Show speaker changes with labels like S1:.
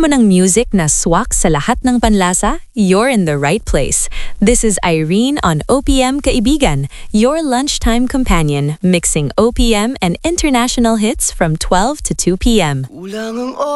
S1: mo ng music na swak sa lahat ng panlasa? You're in the right place. This is Irene on OPM Kaibigan, your lunchtime companion, mixing OPM and international hits from 12 to 2 p.m.